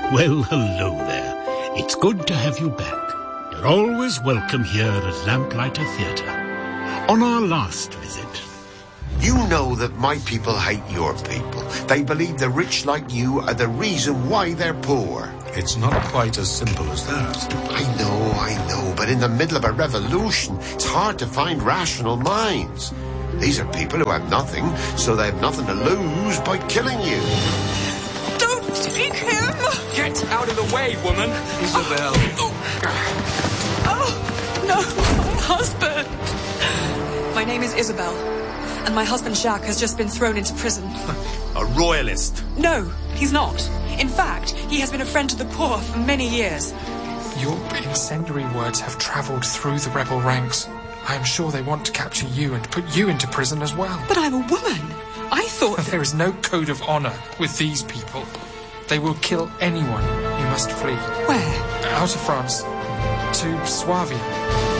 Well, hello there. It's good to have you back. You're always welcome here at Lamplighter Theatre. On our last visit... You know that my people hate your people. They believe the rich like you are the reason why they're poor. It's not quite as simple as that. I know, but in the middle of a revolution, it's hard to find rational minds. These are people who have nothing, so they have nothing to lose by killing you. Don't take him! Get out of the way, woman! Isabel! Oh, no, my husband! My name is Isabel, and my husband Jacques has just been thrown into prison. A royalist? No, he's not. In fact, he has been a friend to the poor for many years. Your incendiary words have travelled through the rebel ranks. I am sure they want to capture you and put you into prison as well. But I'm a woman. I thought... There is no code of honour with these people. They will kill anyone. You must flee. Where? Out of France. To Suavia.